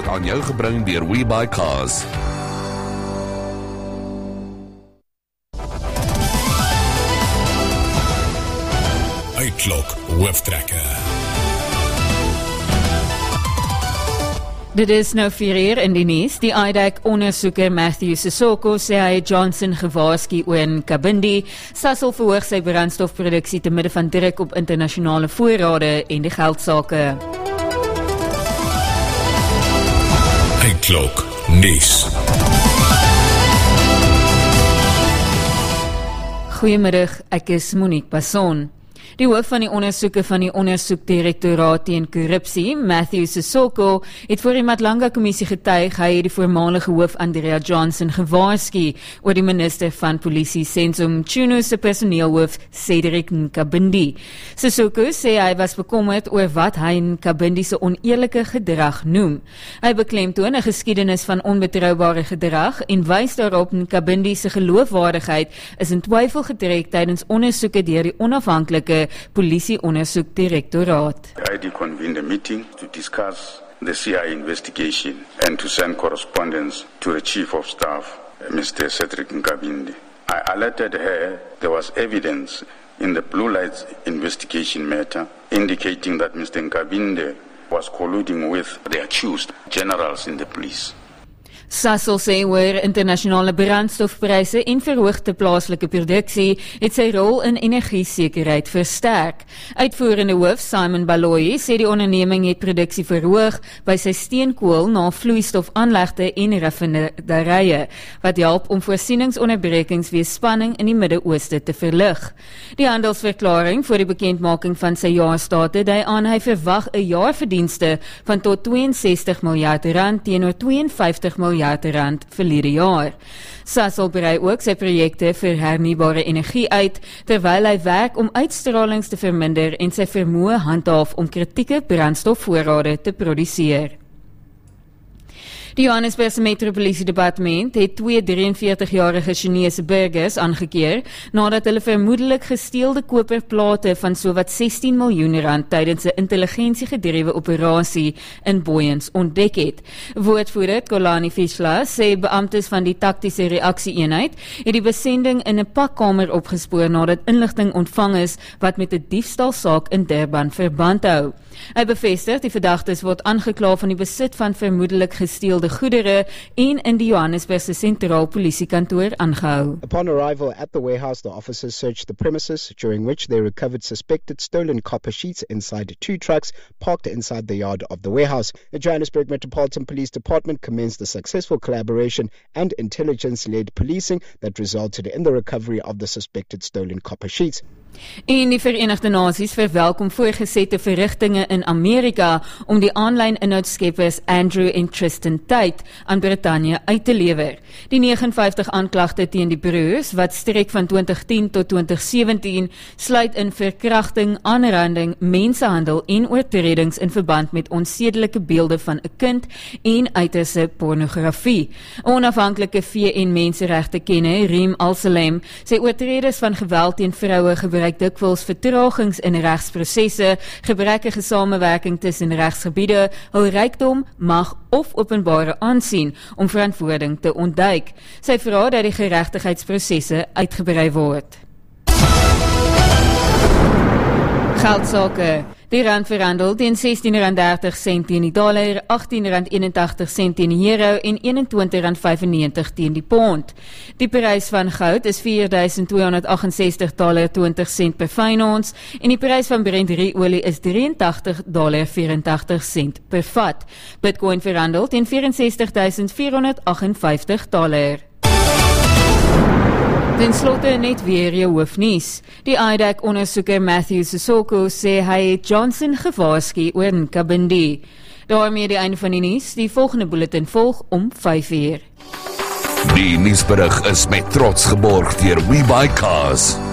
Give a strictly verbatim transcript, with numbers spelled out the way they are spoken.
word aan jou gebring deur WeBuyCars. Uitklok hooftrekker. Dit is nou vier uur in die nuus. Die I D A C-ondersoeker Matthew Sissoko sê hy het Johnson gewaarsku oor Nkabindi. Sasol verhoog sy brandstofproduksie te midde van druk op internasionale voorrade en die geldsaake. Uitklok nuus. Goeiemiddag, ek is Monique Basson. Die hoof van die ondersoeke van die ondersoekdirektoraat teen korrupsie, Matthew Sissoko, het voor die Matlanga-kommissie getuig hy het die voormalige hoof Andrea Johnson gewaarsku oor die minister van polisie Senzo Mchunu se personeelhoof Cedric Nkabindi. Sissoko sê hy was bekommerd oor wat hy Nkabindi se oneerlike gedrag noem. Hy beklemtoon 'n geskiedenis van onbetroubare gedrag en wys daarop Nkabindi se geloofwaardigheid is in twyfel getrek tydens ondersoeke deur die onafhanklike Polisie-ondersoekdirektoraat. I D convened a meeting to discuss the C I A investigation and to send correspondence to the Chief of Staff, Mister Cedric Nkabindi. I alerted her there was evidence in the Blue Lights investigation matter indicating that Mister Nkabindi was colluding with the accused generals in the police. Sasol sê oor internasionale brandstofpryse en verhoogde plaaslike produksie het sy rol in energiesekerheid versterk. Uitvoerende hoof Simon Baloyi sê die onderneming het produksie verhoog by sy steenkool na vloeistofaanlegte en raffinerye, wat help om voorsieningsonderbrekings weens spanning in die Midde-Ooste te verlig. Die handelsverklaring voor die bekendmaking van sy jaarstate dui aan hy verwag 'n jaarverdienste van tot twee en sestig miljard rand teenoor twee en vyftig miljard rand verlede jaar. Sasol berei ook sy projekte vir hernubare energie uit, terwyl hy werk om uitstralings te verminder en sy vermoë handhaaf om kritieke brandstofvoorrade te produseer. Die Johannesburgse Metropolisie Departement het twee drieënveertigjarige Chinese burgers aangekeer nadat hulle vermoedelik gesteelde koperplate van sowat sestien miljoen rand tydens 'n intelligensiegedrewe operasie in Booyens ontdek het. Woordvoerder Kolani Fischler sê beamptes van die taktiese reaksie-eenheid het die besending in 'n pakkamer opgespoor nadat inligting ontvang is wat met 'n diefstalsaak in Durban verband hou. Hy bevestig die verdagtes word aangekla van die besit van vermoedelik gesteelde goedere en in die Johannesburgse sentraal polisiekantoor aangehou. Upon arrival at the warehouse, the officers searched the premises, during which they recovered suspected stolen copper sheets inside two trucks parked inside the yard of the warehouse. The Johannesburg Metropolitan Police Department commenced a successful collaboration and intelligence-led policing that resulted in the recovery of the suspected stolen copper sheets. En die Verenigde Nasies verwelkom voorgesette verrigtinge in Amerika om die aanlyn inhoudskeppers Andrew en Tristan Tate aan Brittanje uit te lewer. Die negenenvyftig aanklagte teen die broers, wat strek van twintig tien tot twintig sewentien, sluit in verkrachting, aanranding, mensenhandel en oortredings in verband met onsedelike beelde van 'n kind en uiterse pornografie. Onafhanklike V N-menseregte-kenner Reem Al-Salem sê oortreders van geweld teen vroue gebruik dikwels vertragings in regsprosesse, gebrekkige samewerking tussen regsgebiede, hul rykdom, mag of openbare aansien om verantwoording te ontduik. Sy vra dat die geregtigheidsprosesse uitgebrei word. Geldsaake. Die rand verhandel teen sestien rand dertig sent teen die dollar, agttien rand eenentagtig sent teen die euro en eenentwintig rand vyfennegentig teen die pond. Die prys van goud is vier duisend tweehonderd achtensestig dollar twintig sent per fyn ons en die prys van Brent olie is drieëntagtig dollar vyerentagtig sent per vat. Bitcoin verhandel teen vyf ses duisend vierhonderd agtenvyftig dollar. Ten slotte net weer jou hoofnuus. Die I D A C-ondersoeker Matthew Sissoko sê hy het Johnson gewaarsku oor Nkabindi. Daarmee die einde van die nuus. Die volgende bulletin volg om vyf uur. Die nuusberig is met trots geborg deur WeBuyCars.